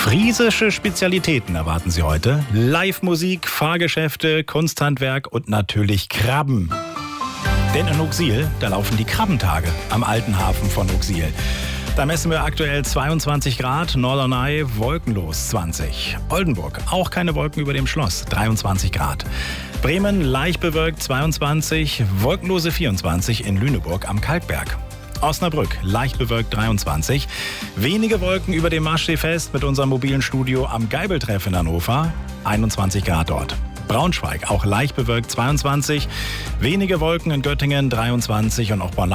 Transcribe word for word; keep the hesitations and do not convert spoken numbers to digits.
Friesische Spezialitäten erwarten Sie heute. Live-Musik, Fahrgeschäfte, Kunsthandwerk und natürlich Krabben. Denn in Uxil, da laufen die Krabbentage am alten Hafen von Uxil. Da messen wir aktuell zweiundzwanzig Grad, Norderney wolkenlos zwanzig. Oldenburg, auch keine Wolken über dem Schloss, dreiundzwanzig Grad. Bremen leicht bewölkt zweiundzwanzig, wolkenlose vierundzwanzig in Lüneburg am Kalkberg. Osnabrück, leicht bewölkt dreiundzwanzig. Wenige Wolken über dem Maschseefest mit unserem mobilen Studio am Geibeltreff in Hannover, einundzwanzig Grad dort. Braunschweig, auch leicht bewölkt zweiundzwanzig. Wenige Wolken in Göttingen, dreiundzwanzig und auch Bonn